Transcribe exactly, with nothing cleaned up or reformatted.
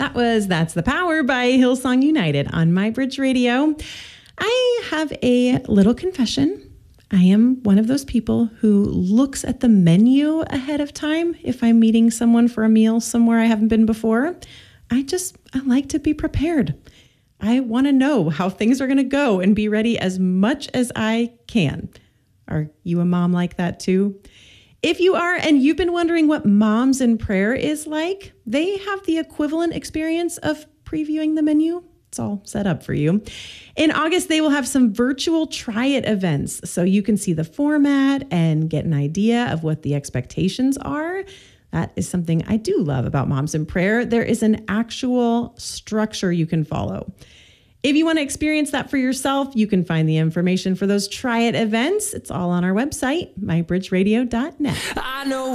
That was That's the Power by Hillsong United on MyBridge Radio. I have a little confession. I am one of those people who looks at the menu ahead of time if I'm meeting someone for a meal somewhere I haven't been before. I just, I like to be prepared. I want to know how things are going to go and be ready as much as I can. Are you a mom like that too? If you are, and you've been wondering what Moms in Prayer is like, they have the equivalent experience of previewing the menu. It's all set up for you. In August, they will have some virtual Try It events, so you can see the format and get an idea of what the expectations are. That is something I do love about Moms in Prayer. There is an actual structure you can follow. If you want to experience that for yourself, you can find the information for those Try It events. It's all on our website, my bridge radio dot net. I know